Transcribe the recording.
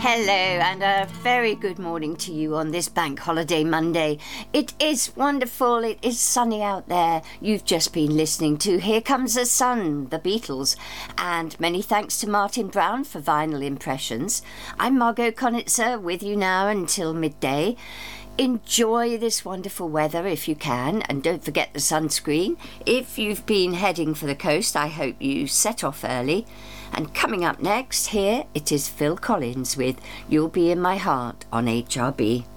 Hello and a very good morning to you on this Bank Holiday Monday. It is wonderful, it is sunny out there. You've just been listening to Here Comes the Sun, the Beatles, and many thanks to Martin Brown for Vinyl Impressions. I'm Margot Konitzer with you now until midday. Enjoy this wonderful weather if you can, and don't forget the sunscreen. If you've been heading for the coast, I hope you set off early. And coming up next, here it is Phil Collins with You'll Be in My Heart on HRB.